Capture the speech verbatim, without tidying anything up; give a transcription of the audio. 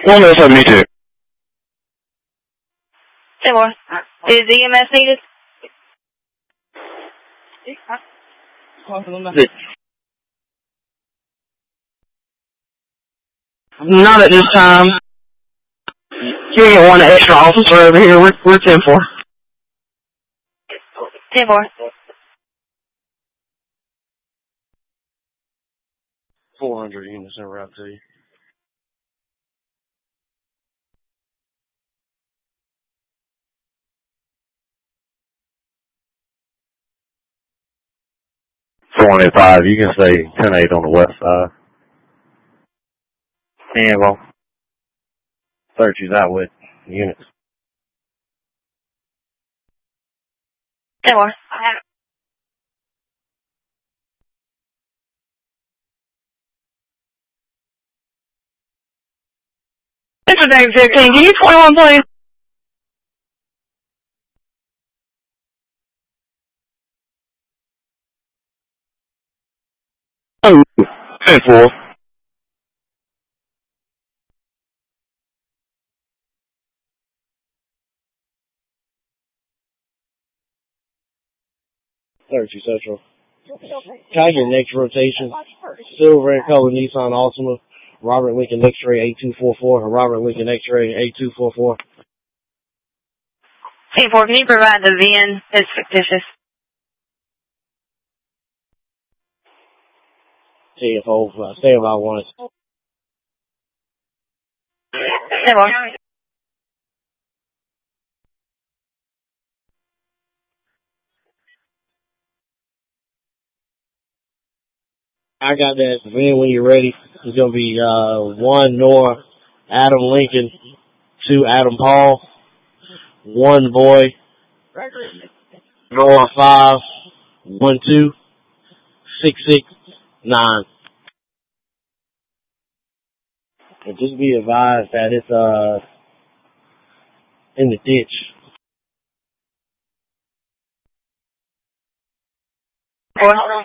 One minute seventy-two. Say more. Is E M S needed? Not at this time. You ain't one extra officer over here. We're, we're ten four. ten four. four hundred units en route to you. twenty-five, you can say ten eight on the west side. Danville. Search is out with units. ten four. Interesting, fifteen. Can you twenty-one, please? Oh, ten four. thirty Central. Tiger next rotation. Silver and color Nissan Altima. Robert Lincoln X-ray eight two four four. Robert Lincoln X-ray eight two four four. ten four, can you provide the V I N? It's fictitious. T F O, uh, stay about one. ten four. I got that V I N when you're ready. It's going to be uh, one North Adam Lincoln, two Adam Paul, one boy, North five, one two, six six nine. And just be advised that it's uh in the ditch. Four.